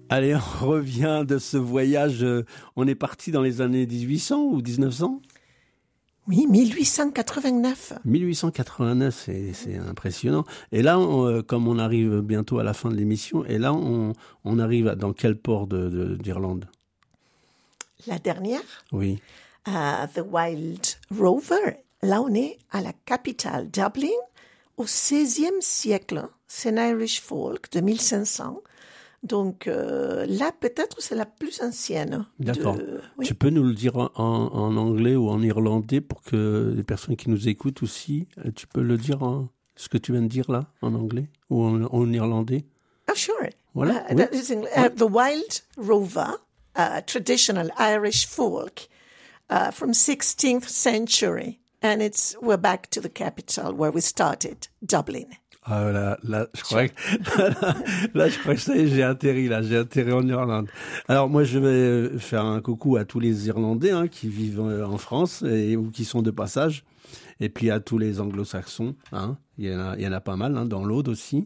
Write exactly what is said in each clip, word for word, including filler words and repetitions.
Allez, on revient de ce voyage. On est parti dans les années dix-huit cents ou dix-neuf cents? Oui, mille huit cent quatre-vingt-neuf. mille huit cent quatre-vingt-neuf, c'est, c'est impressionnant. Et là, on, comme on arrive bientôt à la fin de l'émission, et là, on, on arrive dans quel port de, de, d'Irlande? La dernière, Oui. uh, The Wild Rover. Là, on est à la capitale, Dublin, au seizième siècle. C'est un Irish folk de mille cinq cents. Donc euh, là, peut-être, c'est la plus ancienne. D'accord. De... Oui. Tu peux nous le dire en, en anglais ou en irlandais pour que les personnes qui nous écoutent aussi, tu peux le dire en, ce que tu viens de dire là, en anglais ou en, en irlandais? Ah, sure. Voilà. Uh, Oui. that is English. Uh, the Wild Rover, uh, traditional Irish folk uh, from sixteenth century. And it's, we're back to the capital where we started, Dublin. Ah là, là, je crois que, là, là, je crois que ça y est, j'ai atterri, là, j'ai atterri en Irlande. Alors, moi, je vais faire un coucou à tous les Irlandais, hein, qui vivent en France et, ou qui sont de passage. Et puis, à tous les anglo-saxons, hein. Il y en a, il y en a pas mal, hein, dans l'Aude aussi.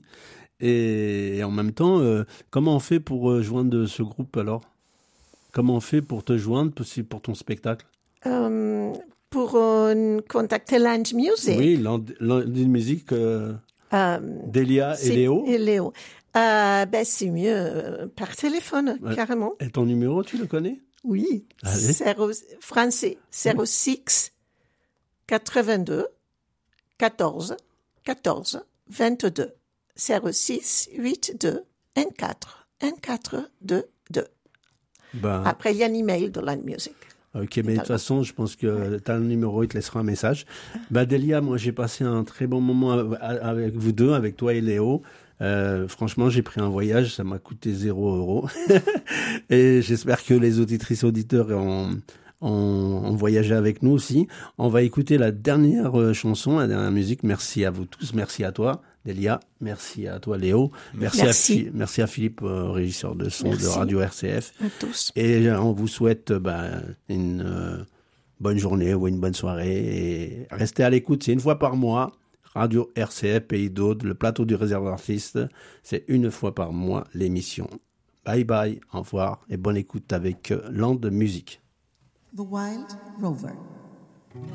Et, et en même temps, euh, comment on fait pour euh, joindre ce groupe, alors? Comment on fait pour te joindre, pour, pour ton spectacle? Um, pour euh, contacter Land Music. Oui, Land, Land Music, euh, Um, Delia et Léo. Et Léo. Euh, ben, c'est mieux euh, par téléphone, Ouais. carrément. Et ton numéro, tu le connais? Oui. Allez. Zéro, français. zéro six quatre-vingt-deux quatorze quatorze vingt-deux. zéro six quatre-vingt-deux quatorze deux deux. Ben, Après, il y a un email de Land Music. ok, mais de toute façon, je pense que tu as le numéro, il te laissera un message. Bah, Delia, moi, j'ai passé un très bon moment avec vous deux, avec toi et Léo. Euh, franchement, j'ai pris un voyage, ça m'a coûté zéro euro. Et j'espère que les auditrices auditeurs ont, ont, ont voyagé avec nous aussi. On va écouter la dernière chanson, la dernière musique. Merci à vous tous, merci à toi, Delia. Merci à toi, Léo. Merci, Merci. À, Fi- merci à Philippe, euh, régisseur de son Merci. de Radio R C F. À tous. Et on vous souhaite bah, une euh, bonne journée ou une bonne soirée. Et restez à l'écoute, c'est une fois par mois. Radio R C F, Pays d'Aude, le plateau du réservoir artiste. C'est une fois par mois l'émission. Bye bye, au revoir et bonne écoute avec euh, Land Music. The Wild Rover.